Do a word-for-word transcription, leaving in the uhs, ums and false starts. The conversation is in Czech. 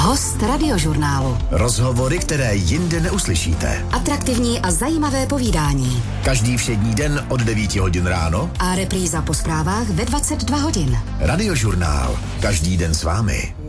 Host Radiožurnálu. Rozhovory, které jinde neuslyšíte. Atraktivní a zajímavé povídání. Každý všední den od devíti hodin ráno. A repríza po zprávách ve dvacet dva hodin. Radiožurnál. Každý den s vámi.